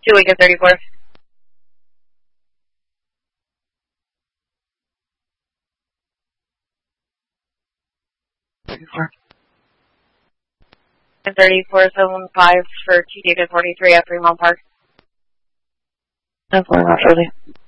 2 week of 34. 34. 3475 for TJ 43 at Fremont Park. 10-4, Roger.